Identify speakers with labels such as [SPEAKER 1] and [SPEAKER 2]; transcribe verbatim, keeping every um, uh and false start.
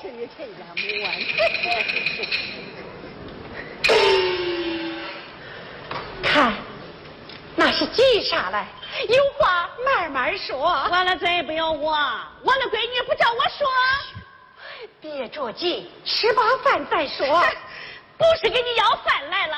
[SPEAKER 1] 是你这样没完。
[SPEAKER 2] 看，那是急啥来？有话慢慢说。
[SPEAKER 1] 完了再不要我，我的闺女不叫我说。
[SPEAKER 2] 别着急，吃罢饭再说。
[SPEAKER 1] 不是给你要饭来了。